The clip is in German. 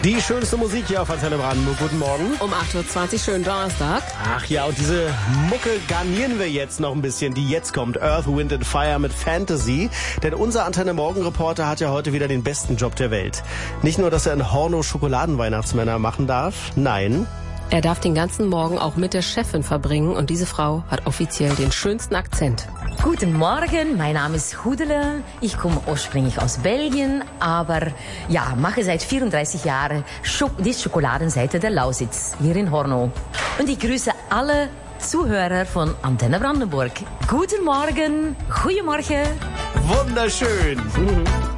Die schönste Musik hier auf Antenne Brandenburg. Guten Morgen. Um 8.20 Uhr, schönen Donnerstag. Ach ja, und diese Mucke garnieren wir jetzt noch ein bisschen, die jetzt kommt. Earth, Wind and Fire mit Fantasy. Denn unser Antenne Morgen Reporter hat ja heute wieder den besten Job der Welt. Nicht nur, dass er in Horno Schokoladenweihnachtsmänner machen darf. Nein. Er darf den ganzen Morgen auch mit der Chefin verbringen und diese Frau hat offiziell den schönsten Akzent. Guten Morgen, mein Name ist Hudele. Ich komme ursprünglich aus Belgien, aber ja, mache seit 34 Jahren die Schokoladenseite der Lausitz hier in Horno. Und ich grüße alle Zuhörer von Antenne Brandenburg. Guten Morgen, goeiemorgen. Wunderschön.